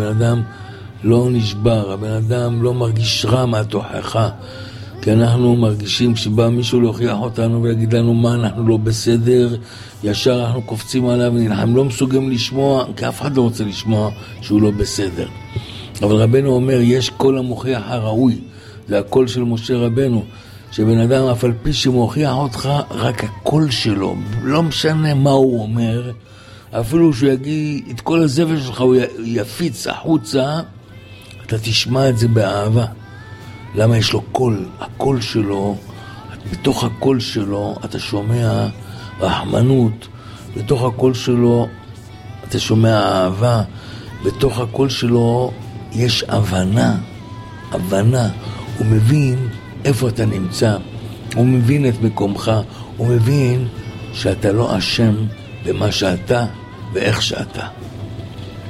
אדם לא נשבר, הבן אדם לא מרגיש רע מהתוכחה, כי אנחנו מרגישים כשבא מישהו להוכיח אותנו ויגיד לנו מה אנחנו לא בסדר, ישר אנחנו קופצים עליו ונלחם, לא מסוגלים לשמוע, כי אף אחד לא רוצה לשמוע שהוא לא בסדר. אבל רבנו אומר, יש קול המוכיח הראוי, זה הקול של משה רבנו, שבן אדם אף על פי שמוכיח אותך, רק הקול שלו, לא משנה מה הוא אומר, אפילו שהוא יגיד את כל הזבל שלך, הוא יפיץ החוצה, אתה תשמע את זה באהבה. למה יש לו קול? הקול שלו, בתוך הקול שלו אתה שומע רחמנות, בתוך הקול שלו אתה שומע אהבה, בתוך הקול שלו יש הבנה, הוא מבין איפה אתה נמצא, הוא מבין את מקומך, הוא מבין שאתה לא אשם במה שאתה ואיך שאתה.